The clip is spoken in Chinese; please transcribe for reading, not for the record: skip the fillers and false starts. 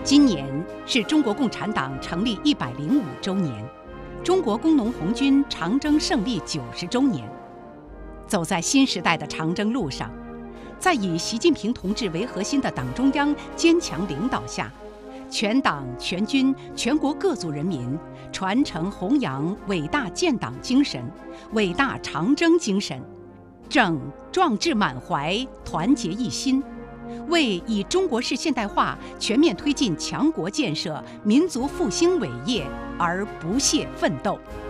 今年是中国共产党成立105周年，中国工农红军长征胜利90周年。走在新时代的长征路上，在以习近平同志为核心的党中央坚强领导下，全党全军全国各族人民传承弘扬伟大建党精神、伟大长征精神，正壮志满怀、团结一心，为以中国式现代化全面推进强国建设、民族复兴伟业而不懈奋斗。